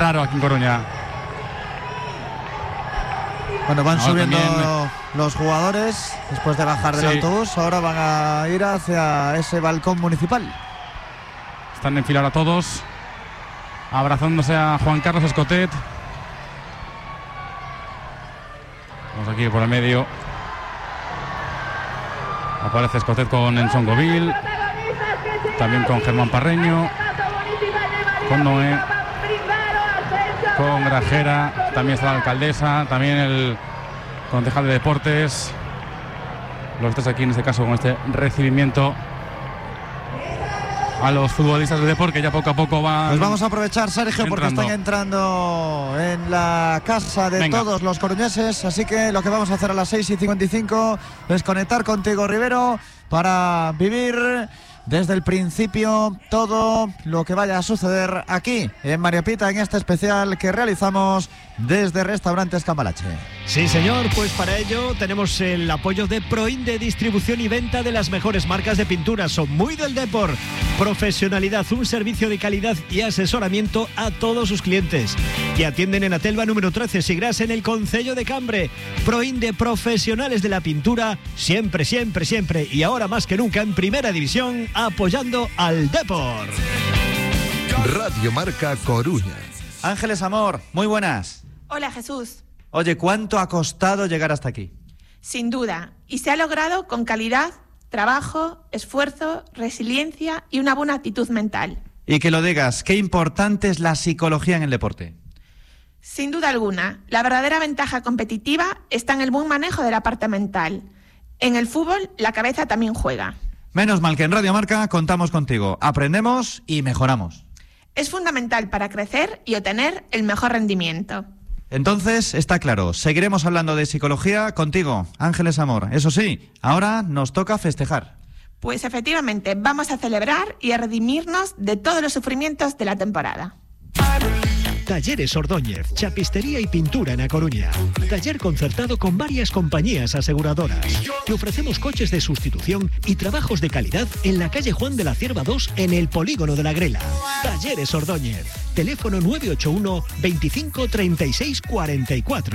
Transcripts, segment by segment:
raro aquí en Coruña. Bueno, van subiendo también los jugadores después de bajar del autobús. Ahora van a ir hacia ese balcón municipal. Están en fila a todos, abrazándose a Juan Carlos Escotet. Vamos aquí por el medio. Aparece Escotet con Enson Govil, también con Germán Parreño, con Noé, con Grajera, también está la alcaldesa, también el concejal de deportes. Los tres aquí en este caso con este recibimiento a los futbolistas de deporte que ya poco a poco van. Pues vamos a aprovechar, Sergio, porque están entrando en la casa de todos los coruñeses. Así que lo que vamos a hacer a las 6:55 es conectar contigo, Rivero, para vivir desde el principio todo lo que vaya a suceder aquí en María Pita, en este especial que realizamos desde Restaurantes Cambalache. Sí, señor, pues para ello tenemos el apoyo de Proinde, distribución y venta de las mejores marcas de pintura. Son muy del depor. Profesionalidad, un servicio de calidad y asesoramiento a todos sus clientes. Que atienden en Atelva número 13, Sigras, en el concello de Cambre. Proinde, profesionales de la pintura, siempre, siempre, siempre. Y ahora más que nunca en Primera División, apoyando al depor. Radio Marca Coruña. Ángeles Amor, muy buenas. Hola, Jesús. Oye, ¿cuánto ha costado llegar hasta aquí? Sin duda, y se ha logrado con calidad, trabajo, esfuerzo, resiliencia y una buena actitud mental. Y que lo digas, qué importante es la psicología en el deporte. Sin duda alguna, la verdadera ventaja competitiva está en el buen manejo de la parte mental. En el fútbol, la cabeza también juega. Menos mal que en Radio Marca contamos contigo. Aprendemos y mejoramos. Es fundamental para crecer y obtener el mejor rendimiento. Entonces, está claro, seguiremos hablando de psicología contigo, Ángeles Amor. Eso sí, ahora nos toca festejar. Pues efectivamente, vamos a celebrar y a redimirnos de todos los sufrimientos de la temporada. Talleres Ordóñez, chapistería y pintura en A Coruña. Taller concertado con varias compañías aseguradoras. Te ofrecemos coches de sustitución y trabajos de calidad en la calle Juan de la Cierva 2 en el Polígono de la Grela. Talleres Ordóñez. Teléfono 981 25 36 44.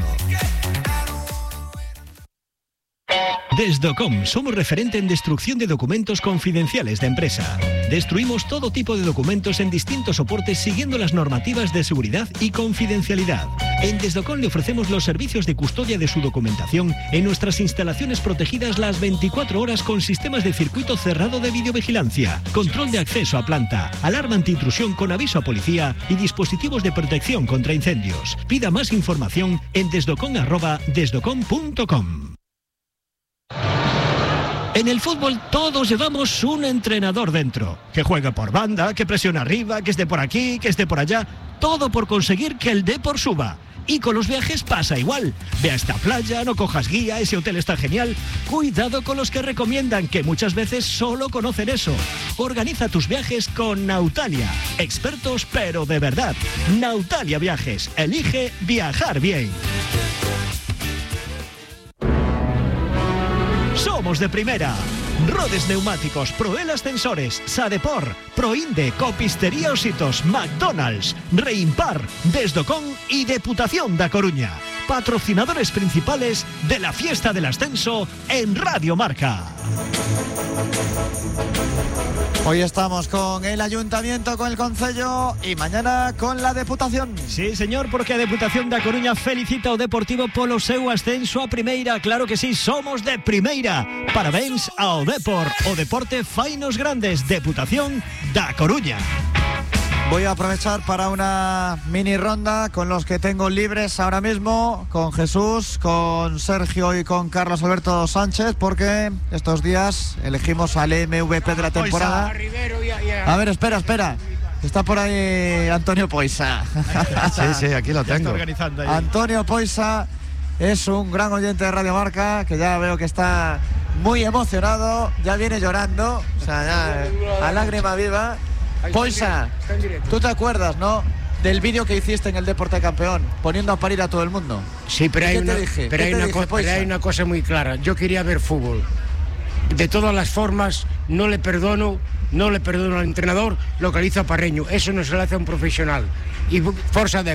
Desdocom, somos referente en destrucción de documentos confidenciales de empresa. Destruimos todo tipo de documentos en distintos soportes siguiendo las normativas de seguridad y confidencialidad. En Desdocom le ofrecemos los servicios de custodia de su documentación en nuestras instalaciones protegidas las 24 horas con sistemas de circuito cerrado de videovigilancia, control de acceso a planta, alarma antiintrusión con aviso a policía y dispositivos de protección contra incendios. Pida más información en desdocom@desdocom.com. En el fútbol todos llevamos un entrenador dentro, que juegue por banda, que presione arriba, que esté por aquí, que esté por allá, todo por conseguir que el depor suba. Y con los viajes pasa igual. Ve a esta playa, no cojas guía, ese hotel está genial. Cuidado con los que recomiendan, que muchas veces solo conocen eso. Organiza tus viajes con Nautalia. Expertos, pero de verdad. Nautalia Viajes. Elige viajar bien. Somos de primera. Rodes Neumáticos, Proel Ascensores, Sadepor, Proinde, Copistería Ositos, McDonald's, Reimpar, Desdocom y Deputación da Coruña. Patrocinadores principales de la fiesta del ascenso en Radio Marca. Hoy estamos con el Ayuntamiento, con el Concello y mañana con la Deputación. Sí, señor, porque a Deputación da Coruña felicita ao Deportivo polo seu ascenso a Primeira. Claro que sí, somos de Primeira. Parabéns ao Depor, o deporte fainos grandes. Deputación da Coruña. Voy a aprovechar para una mini ronda con los que tengo libres ahora mismo, con Jesús, con Sergio y con Carlos Alberto Sánchez, porque estos días elegimos al MVP de la temporada. A ver, espera. Está por ahí Antonio Poisa. Sí, aquí lo tengo. Antonio Poisa es un gran oyente de Radio Marca, que ya veo que está muy emocionado, ya viene llorando, o sea, ya a lágrima viva. Poisa, ¿tú te acuerdas, no?, del vídeo que hiciste en el Deporte Campeón, poniendo a parir a todo el mundo? Sí, pero hay una cosa muy clara. Yo quería ver fútbol. De todas las formas, no le perdono al entrenador lo que le hizo a Parreño. Eso no se le hace a un profesional. Y Forza de